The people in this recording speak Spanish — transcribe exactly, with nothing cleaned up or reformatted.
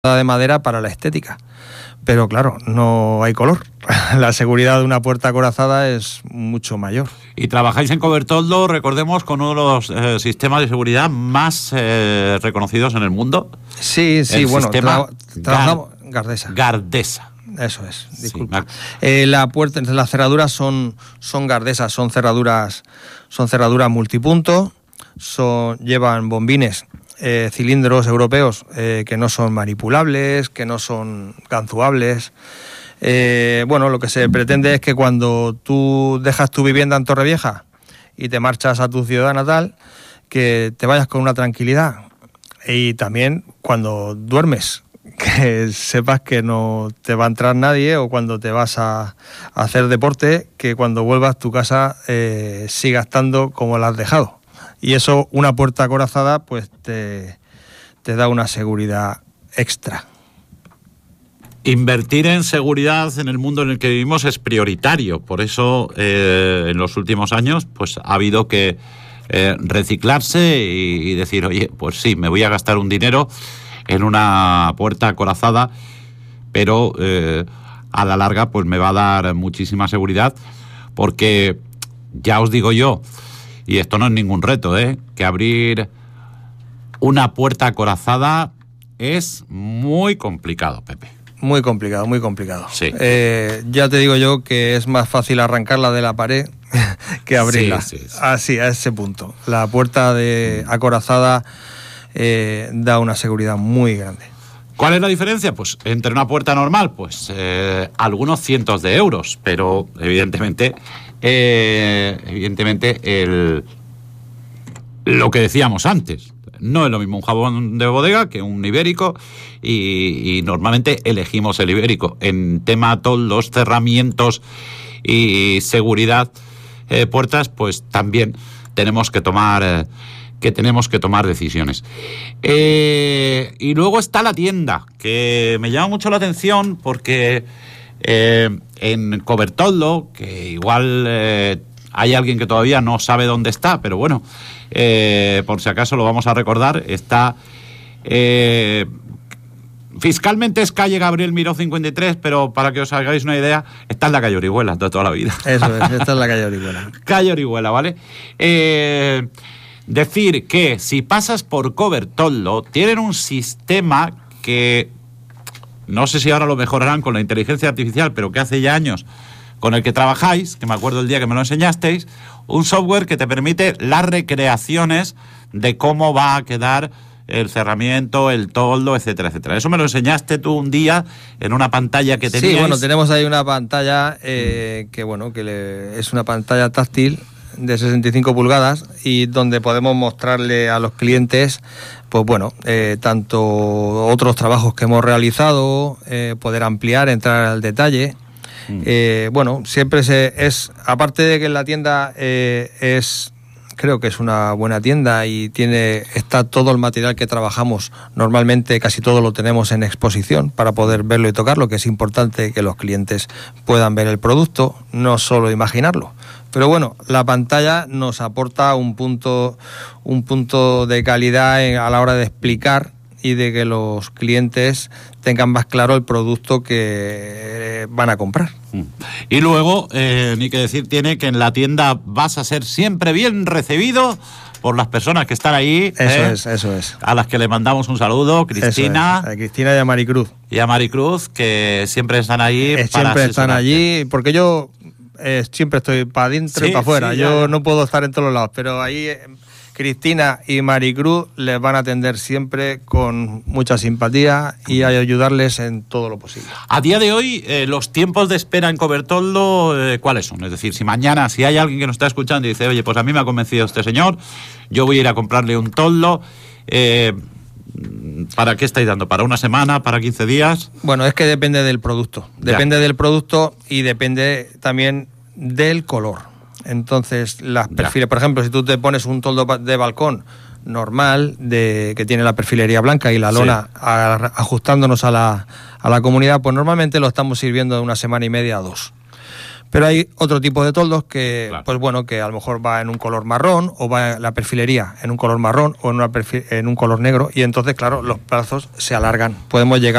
de madera para la estética, pero claro, no hay color. La seguridad de una puerta acorazada es mucho mayor. Y trabajáis en Cobertoldo, recordemos, con uno de los eh, sistemas de seguridad más eh, reconocidos en el mundo. Sí, sí, el bueno, sistema tra- trabajamos Gardesa. Gardesa. Eso es, disculpa. Sí, eh, la puerta, las cerraduras son, son Gardesas, son cerraduras, son cerraduras multipunto, son, llevan bombines, eh, cilindros europeos eh, que no son manipulables, que no son ganzuables. Eh, bueno, lo que se pretende es que cuando tú dejas tu vivienda en Torrevieja y te marchas a tu ciudad natal, que te vayas con una tranquilidad. Y también cuando duermes, que sepas que no te va a entrar nadie, o cuando te vas a, a hacer deporte, que cuando vuelvas tu casa eh, siga estando como la has dejado. Y eso, una puerta acorazada, pues te, te da una seguridad extra. Invertir en seguridad en el mundo en el que vivimos es prioritario. Por eso, eh, en los últimos años, pues ha habido que eh, reciclarse y, y decir, oye, pues sí, me voy a gastar un dinero en una puerta acorazada, pero eh, a la larga pues me va a dar muchísima seguridad, porque ya os digo yo, y esto no es ningún reto, ¿eh? que abrir una puerta acorazada es muy complicado, Pepe. Muy complicado, muy complicado. Sí. Eh, ya te digo yo que es más fácil arrancarla de la pared que abrirla. Sí, sí, sí. Así, a ese punto. La puerta de acorazada eh, da una seguridad muy grande. ¿Cuál es la diferencia? Pues entre una puerta normal, pues eh, algunos cientos de euros, pero evidentemente, eh, evidentemente el, lo que decíamos antes. No es lo mismo un jabón de bodega que un ibérico, y, y normalmente elegimos el ibérico. En tema toldos, cerramientos y seguridad, eh, puertas, pues también tenemos que tomar eh, que tenemos que tomar decisiones. Eh, y luego está la tienda, que me llama mucho la atención porque eh, en Cobertoldo, que igual eh, hay alguien que todavía no sabe dónde está, pero bueno, eh, por si acaso lo vamos a recordar, está eh, fiscalmente es calle Gabriel Miró cincuenta y tres, pero para que os hagáis una idea, está en la calle Orihuela de toda la vida. Eso es, esta es la calle Orihuela. Calle Orihuela, ¿vale? Eh, decir que si pasas por Cobertoldo, tienen un sistema que no sé si ahora lo mejorarán con la inteligencia artificial, pero que hace ya años con el que trabajáis, que me acuerdo el día que me lo enseñasteis, un software que te permite las recreaciones de cómo va a quedar el cerramiento, el toldo, etcétera, etcétera. Eso me lo enseñaste tú un día en una pantalla que teníais. Sí, bueno, tenemos ahí una pantalla eh, que, bueno, que le, es una pantalla táctil de sesenta y cinco pulgadas, y donde podemos mostrarle a los clientes, pues bueno, eh, tanto otros trabajos que hemos realizado, eh, poder ampliar, entrar al detalle. Eh, bueno, siempre se es, aparte de que en la tienda eh, es, creo que es una buena tienda y tiene, está todo el material que trabajamos, normalmente casi todo lo tenemos en exposición para poder verlo y tocarlo, que es importante que los clientes puedan ver el producto, no solo imaginarlo. Pero bueno, la pantalla nos aporta un punto, un punto de calidad en, a la hora de explicar y de que los clientes tengan más claro el producto que van a comprar. Y luego, eh, ni que decir tiene que en la tienda vas a ser siempre bien recibido por las personas que están ahí. Eso eh, es, eso es. A las que le mandamos un saludo, Cristina. A Cristina y a Maricruz. Y a Maricruz, que siempre están allí. Eh, para siempre están asesorarte. allí, porque yo eh, siempre estoy para adentro Sí, y para afuera. sí, yo ya, ya. no puedo estar en todos los lados, pero ahí eh, Cristina y Maricruz les van a atender siempre con mucha simpatía y a ayudarles en todo lo posible. A día de hoy, eh, los tiempos de espera en Cobertoldo, eh, ¿cuáles son? Es decir, si mañana, si hay alguien que nos está escuchando y dice, oye, pues a mí me ha convencido este señor, yo voy a ir a comprarle un toldo, eh, ¿para qué estáis dando? ¿Para una semana? ¿Para quince días? Bueno, es que depende del producto. Depende ya. del producto y depende también del color. Entonces, las perfiles, ya. por ejemplo, si tú te pones un toldo de balcón normal, de que tiene la perfilería blanca y la lona sí. a, ajustándonos a la, a la comunidad, pues normalmente lo estamos sirviendo de una semana y media a dos. Pero hay otro tipo de toldos que, claro. pues bueno, que a lo mejor va en un color marrón, o va en la perfilería en un color marrón o en, una perfil, en un color negro, y entonces, claro, los plazos se alargan. Podemos llegar